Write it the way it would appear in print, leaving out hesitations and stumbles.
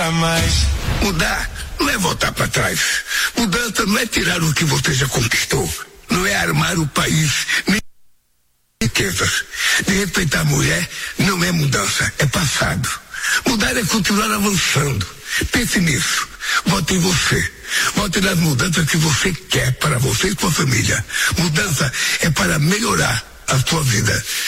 nunca mais. Mudar não é voltar para trás. Mudança não é tirar o que você já conquistou. Não é armar o país, nem riquezas. De respeitar a mulher não é mudança, é passado. Mudar é continuar avançando. Pense nisso. Vote em você. Vote nas mudanças que você quer para você e sua família. Mudança é para melhorar a sua vida.